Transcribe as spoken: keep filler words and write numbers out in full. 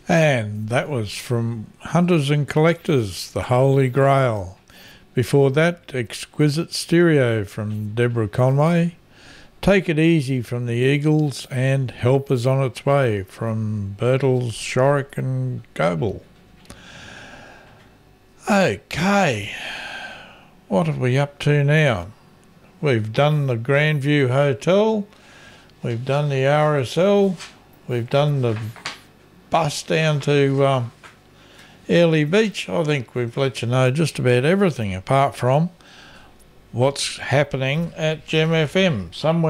And that was from Hunters and Collectors, The Holy Grail. Before that, Exquisite Stereo from Deborah Conway, Take It Easy from the Eagles, and Help Is On Its Way from Bertels, Shorrock and Goebel. Okay, what are we up to now? We've done the Grandview Hotel, we've done the R S L, we've done the bus down to um, Airlie Beach. I think we've let you know just about everything apart from what's happening at Gem F M. Somewhere